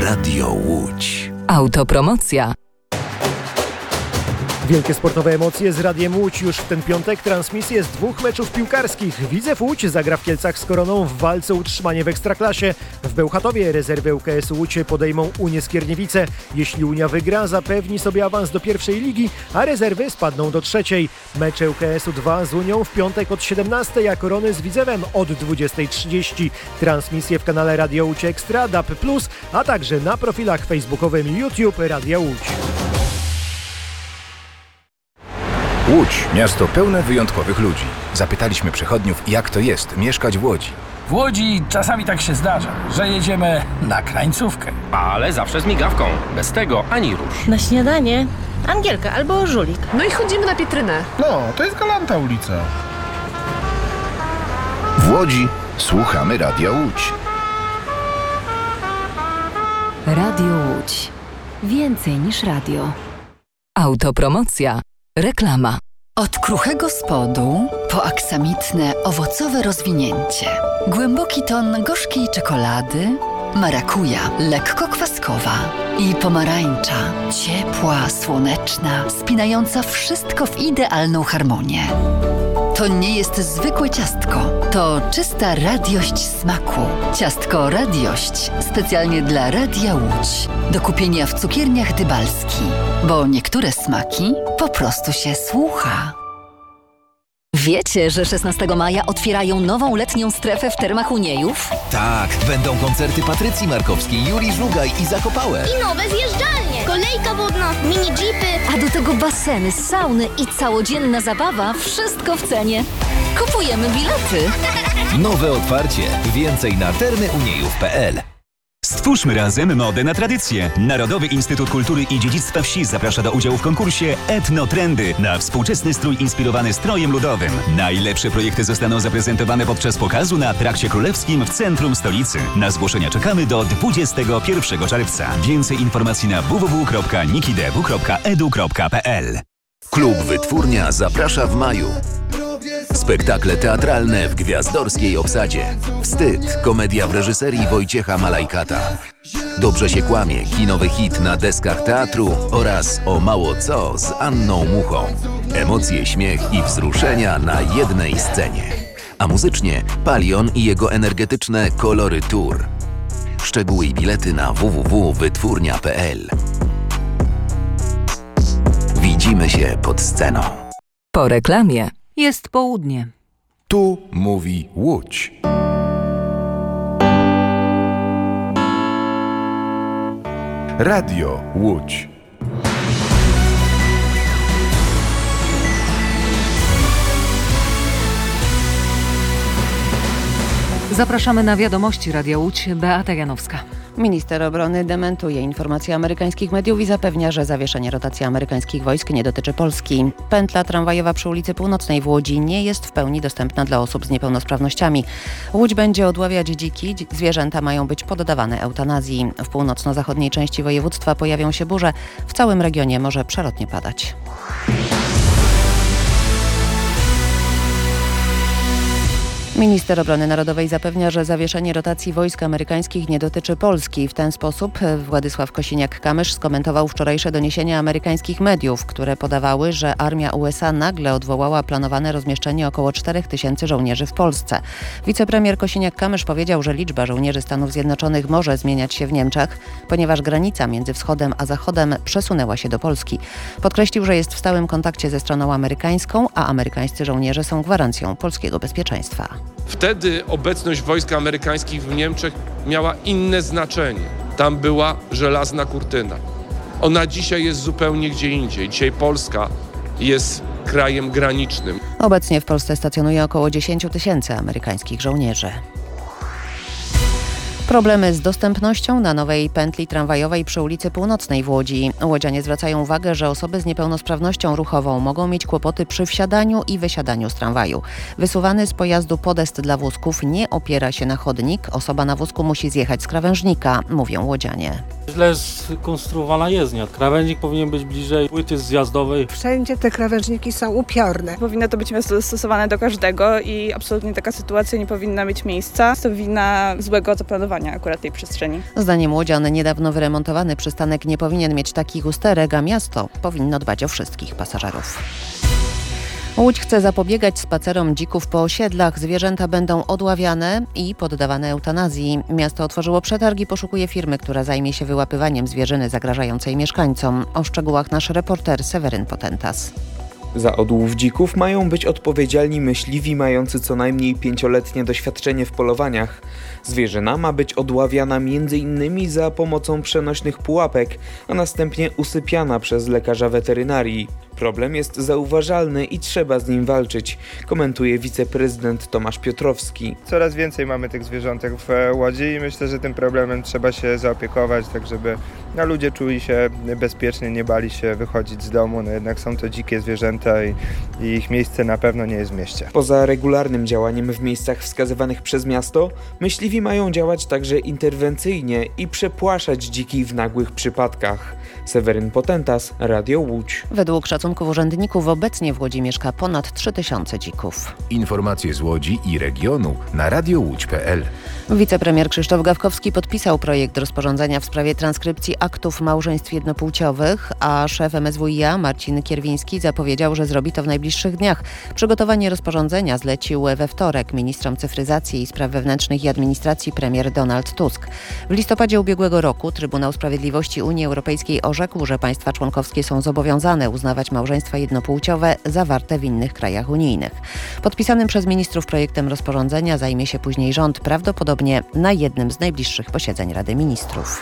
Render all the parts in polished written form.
Radio Łódź. Autopromocja. Wielkie sportowe emocje z Radiem Łódź. Już w ten piątek transmisje z 2 meczów piłkarskich. Widzew Łódź zagra w Kielcach z Koroną w walce o utrzymanie w Ekstraklasie. W Bełchatowie rezerwy ŁKS Łódź podejmą Unię Skierniewice. Jeśli Unia wygra, zapewni sobie awans do pierwszej ligi, a rezerwy spadną do trzeciej. Mecze ŁKS-u 2 z Unią w piątek od 17, a Korony z Widzewem od 20:30. Transmisje w kanale Radio Łódź Ekstra, DAB+, a także na profilach facebookowym i YouTube Radia Łódź. Łódź, miasto pełne wyjątkowych ludzi. Zapytaliśmy przechodniów, jak to jest mieszkać w Łodzi. W Łodzi czasami tak się zdarza, że jedziemy na krańcówkę. Ale zawsze z migawką. Bez tego ani rusz. Na śniadanie Angielka albo żulik. No i chodzimy na Pietrynę. No, to jest Galanta ulica. W Łodzi słuchamy Radia Łódź. Radio Łódź. Więcej niż radio. Autopromocja. Reklama. Od kruchego spodu po aksamitne, owocowe rozwinięcie. Głęboki ton gorzkiej czekolady, marakuja lekko kwaskowa i pomarańcza ciepła, słoneczna, spinająca wszystko w idealną harmonię. To nie jest zwykłe ciastko, to czysta radiość smaku. Ciastko Radiość specjalnie dla Radia Łódź. Do kupienia w cukierniach Dybalski, bo niektóre smaki po prostu się słucha. Wiecie, że 16 maja otwierają nową letnią strefę w Termach Uniejów? Tak, będą koncerty Patrycji Markowskiej, Julii Żugaj i Zakopałe. I nowe zjeżdżalnie, kolejka wodna, mini jeepy. A do tego baseny, sauny i całodzienna zabawa, wszystko w cenie. Kupujemy bilety. Nowe otwarcie. Więcej na termyuniejów.pl. Stwórzmy razem modę na tradycję. Narodowy Instytut Kultury i Dziedzictwa Wsi zaprasza do udziału w konkursie Etnotrendy na współczesny strój inspirowany strojem ludowym. Najlepsze projekty zostaną zaprezentowane podczas pokazu na Trakcie Królewskim w centrum stolicy. Na zgłoszenia czekamy do 21 czerwca. Więcej informacji na www.nikidebu.edu.pl. Klub Wytwórnia zaprasza w maju. Spektakle teatralne w gwiazdorskiej obsadzie. Wstyd, komedia w reżyserii Wojciecha Malajkata. Dobrze się kłamie, kinowy hit na deskach teatru oraz O mało co z Anną Muchą. Emocje, śmiech i wzruszenia na jednej scenie. A muzycznie Palion i jego energetyczne Kolory Tour. Szczegóły i bilety na www.wytwórnia.pl. Widzimy się pod sceną. Po reklamie. Jest południe. Tu mówi Łódź. Radio Łódź. Zapraszamy na wiadomości Radia Łódź. Beata Janowska. Minister obrony dementuje informacje amerykańskich mediów i zapewnia, że zawieszenie rotacji amerykańskich wojsk nie dotyczy Polski. Pętla tramwajowa przy ulicy Północnej w Łodzi nie jest w pełni dostępna dla osób z niepełnosprawnościami. Łódź będzie odławiać dziki, zwierzęta mają być poddawane eutanazji. W północno-zachodniej części województwa pojawią się burze, w całym regionie może przelotnie padać. Minister Obrony Narodowej zapewnia, że zawieszenie rotacji wojsk amerykańskich nie dotyczy Polski. W ten sposób Władysław Kosiniak-Kamysz skomentował wczorajsze doniesienia amerykańskich mediów, które podawały, że armia USA nagle odwołała planowane rozmieszczenie około 4000 żołnierzy w Polsce. Wicepremier Kosiniak-Kamysz powiedział, że liczba żołnierzy Stanów Zjednoczonych może zmieniać się w Niemczech, ponieważ granica między wschodem a zachodem przesunęła się do Polski. Podkreślił, że jest w stałym kontakcie ze stroną amerykańską, a amerykańscy żołnierze są gwarancją polskiego bezpieczeństwa. Wtedy obecność wojsk amerykańskich w Niemczech miała inne znaczenie. Tam była żelazna kurtyna. Ona dzisiaj jest zupełnie gdzie indziej. Dzisiaj Polska jest krajem granicznym. Obecnie w Polsce stacjonuje około 10 000 amerykańskich żołnierzy. Problemy z dostępnością na nowej pętli tramwajowej przy ulicy Północnej w Łodzi. Łodzianie zwracają uwagę, że osoby z niepełnosprawnością ruchową mogą mieć kłopoty przy wsiadaniu i wysiadaniu z tramwaju. Wysuwany z pojazdu podest dla wózków nie opiera się na chodnik. Osoba na wózku musi zjechać z krawężnika, mówią łodzianie. Źle skonstruowana jezdnia. Krawędzik powinien być bliżej płyty zjazdowej. Wszędzie te krawężniki są upiorne. Powinno to być miasto dostosowane do każdego i absolutnie taka sytuacja nie powinna mieć miejsca. To wina złego zaplanowania akurat tej przestrzeni. Zdaniem łodzian niedawno wyremontowany przystanek nie powinien mieć takich usterek, a miasto powinno dbać o wszystkich pasażerów. Łódź chce zapobiegać spacerom dzików po osiedlach. Zwierzęta będą odławiane i poddawane eutanazji. Miasto otworzyło przetarg i poszukuje firmy, która zajmie się wyłapywaniem zwierzyny zagrażającej mieszkańcom. O szczegółach nasz reporter Seweryn Potentas. Za odłów dzików mają być odpowiedzialni myśliwi mający co najmniej 5-letnie doświadczenie w polowaniach. Zwierzyna ma być odławiana m.in. za pomocą przenośnych pułapek, a następnie usypiana przez lekarza weterynarii. Problem jest zauważalny i trzeba z nim walczyć, komentuje wiceprezydent Tomasz Piotrowski. Coraz więcej mamy tych zwierzątek w Łodzi i myślę, że tym problemem trzeba się zaopiekować, tak żeby ludzie czuli się bezpiecznie, nie bali się wychodzić z domu. Jednak są to dzikie zwierzęta i ich miejsce na pewno nie jest w mieście. Poza regularnym działaniem w miejscach wskazywanych przez miasto, myśliwi mają działać także interwencyjnie i przepłaszać dziki w nagłych przypadkach. Seweryn Potentas, Radio Łódź. Według szacunków urzędników obecnie w Łodzi mieszka ponad 3000 dzików. Informacje z Łodzi i regionu na radiołódź.pl. Wicepremier Krzysztof Gawkowski podpisał projekt rozporządzenia w sprawie transkrypcji aktów małżeństw jednopłciowych, a szef MSWiA Marcin Kierwiński zapowiedział, że zrobi to w najbliższych dniach. Przygotowanie rozporządzenia zlecił we wtorek ministrom cyfryzacji i spraw wewnętrznych i administracji premier Donald Tusk. W listopadzie ubiegłego roku Trybunał Sprawiedliwości Unii Europejskiej orzekł, że państwa członkowskie są zobowiązane uznawać małżeństwa jednopłciowe zawarte w innych krajach unijnych. Podpisanym przez ministrów projektem rozporządzenia zajmie się później rząd, prawdopodobnie na jednym z najbliższych posiedzeń Rady Ministrów.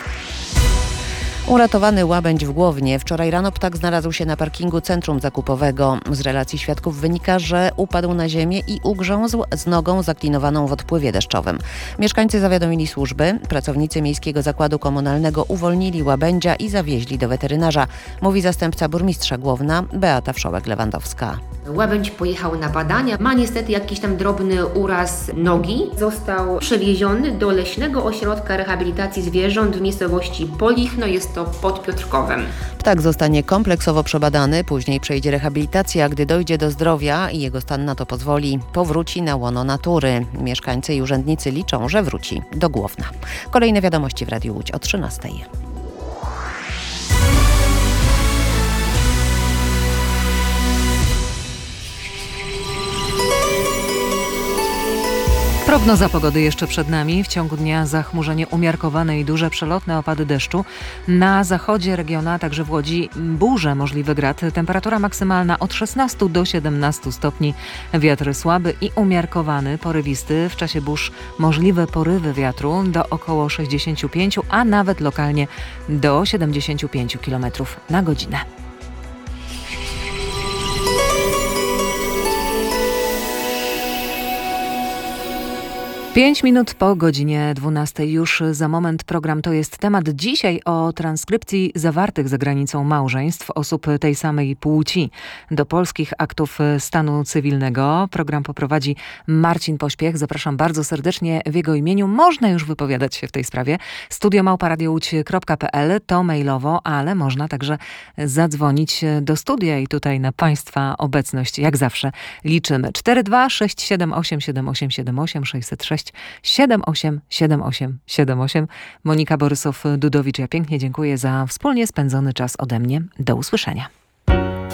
Uratowany łabędź w Głownie. Wczoraj rano ptak znalazł się na parkingu centrum zakupowego. Z relacji świadków wynika, że upadł na ziemię i ugrzązł z nogą zaklinowaną w odpływie deszczowym. Mieszkańcy zawiadomili służby. Pracownicy Miejskiego Zakładu Komunalnego uwolnili łabędzia i zawieźli do weterynarza, mówi zastępca burmistrza Głowna Beata Wszołek-Lewandowska. Łabędź pojechał na badania, ma niestety jakiś tam drobny uraz nogi. Został przewieziony do Leśnego Ośrodka Rehabilitacji Zwierząt w miejscowości Polichno, jest to pod Piotrkowem. Ptak zostanie kompleksowo przebadany, później przejdzie rehabilitację, a gdy dojdzie do zdrowia i jego stan na to pozwoli, powróci na łono natury. Mieszkańcy i urzędnicy liczą, że wróci do Głowna. Kolejne wiadomości w Radiu Łódź o 13:00. Prognoza pogody jeszcze przed nami. W ciągu dnia zachmurzenie umiarkowane i duże przelotne opady deszczu. Na zachodzie regionu, a także w Łodzi burze, możliwy grad. Temperatura maksymalna od 16 do 17 stopni. Wiatr słaby i umiarkowany, porywisty. W czasie burz możliwe porywy wiatru do około 65, a nawet lokalnie do 75 km na godzinę. 5 minut po godzinie 12:00. Już za moment program To jest temat. Dzisiaj o transkrypcji zawartych za granicą małżeństw osób tej samej płci do polskich aktów stanu cywilnego. Program poprowadzi Marcin Pośpiech. Zapraszam bardzo serdecznie w jego imieniu. Można już wypowiadać się w tej sprawie. studio@radiołódź.pl to mailowo, ale można także zadzwonić do studia i tutaj na Państwa obecność jak zawsze liczymy. 42 678 7878 606 787878. Monika Borysow-Dudowicz, ja pięknie dziękuję za wspólnie spędzony czas ode mnie. Do usłyszenia.